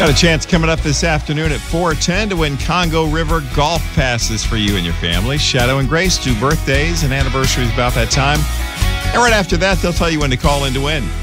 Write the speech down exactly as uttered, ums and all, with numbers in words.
Got a chance coming up this afternoon at four ten to win Congo River golf passes for you and your family. Shadow and Grace, two birthdays and anniversaries about that time. And right after that, they'll tell you when to call in to win.